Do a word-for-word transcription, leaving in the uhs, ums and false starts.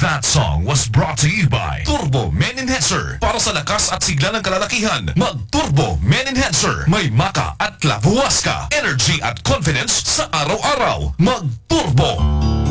That song was brought to you by Turbo Men Enhancer. Para sa lakas at sigla ng kalalakihan, mag-Turbo Men Enhancer. May maka at labuwas ka. Energy at confidence sa araw-araw. Mag-Turbo!